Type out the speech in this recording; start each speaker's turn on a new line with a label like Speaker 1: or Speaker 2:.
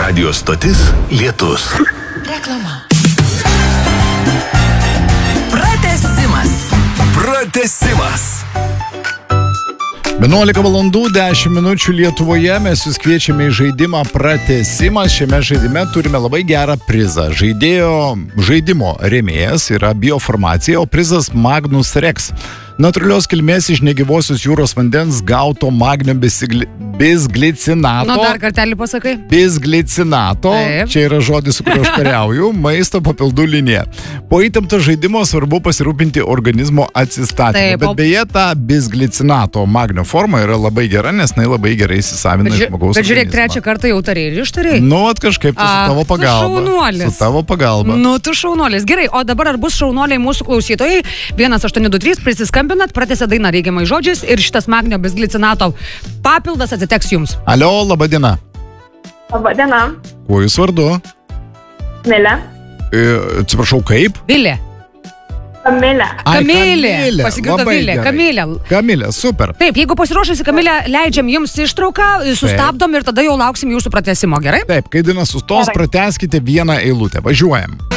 Speaker 1: Radio stotis Lietus.
Speaker 2: Reklama. Pratęsimas.
Speaker 3: 11 valandų 10 minučių Lietuvoje mes jūs kviečiame į žaidimą Pratęsimas. Šiame žaidime turime labai gerą prizą. Žaidimo rėmėjas yra Biofarmacija, o prizas Magnus Rex. Natūralios kilmės iš negyvosios jūros vandens gauto magnio bisglicinato.
Speaker 4: Dar kartelį pasakai.
Speaker 3: Bisglicinato.
Speaker 4: Taip.
Speaker 3: Čia yra žodis, su kuriuo aš kariauju. Maisto papildų linija. Po įtempto žaidimo svarbu pasirūpinti organizmo atsistatymą. Bet beje, ta bisglicinato magnio forma yra labai gera, nes jinai labai gerai įsisavina iš žmogaus.
Speaker 4: Bet žiūrėk, trečią kartą jau tarėjai ir ištarėjai.
Speaker 3: Nu, kažkaip su tavo pagalba.
Speaker 4: Šaunuolis.
Speaker 3: Su tavo pagalba.
Speaker 4: Nu, tu šaunuolis. Gerai, o dabar ar bus šaunuoliai mūsų klausytojai? 1823 prisiskambinat, pratęsia dainą reikiamai žodžiais ir šitas magnio bisglicinato papildas atiteks jums.
Speaker 3: Alio, laba diena.
Speaker 5: Labą dieną.
Speaker 3: Kuo jūs vardu?
Speaker 5: Milė.
Speaker 3: Atsiprašau, kaip?
Speaker 4: Vilė.
Speaker 5: Kamilė.
Speaker 4: Kamilė. Pasigirdo Vilė. Kamilė.
Speaker 3: Kamilė, super.
Speaker 4: Taip, jeigu pasiruošusi Kamilė, leidžiam jums ištrauką, sustabdom ir tada jau lauksim jūsų pratęsimo, gerai?
Speaker 3: Taip, kai daina sustos, pratęskite vieną eilutę. Važiuojam.